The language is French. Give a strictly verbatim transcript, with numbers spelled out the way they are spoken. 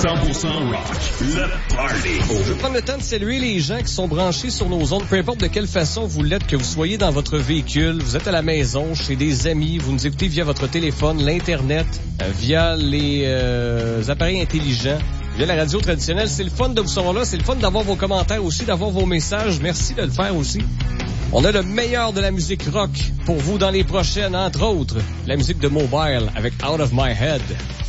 cent pour cent rock, le party. Je vais prendre le temps de saluer les gens qui sont branchés sur nos ondes, peu importe de quelle façon vous l'êtes, que vous soyez dans votre véhicule, vous êtes à la maison, chez des amis, vous nous écoutez via votre téléphone, l'Internet, euh, via les euh, appareils intelligents, via la radio traditionnelle. C'est le fun de vous savoir là, c'est le fun d'avoir vos commentaires aussi, d'avoir vos messages. Merci de le faire aussi. On a le meilleur de la musique rock pour vous dans les prochaines, entre autres, la musique de Mobile avec Out of My Head.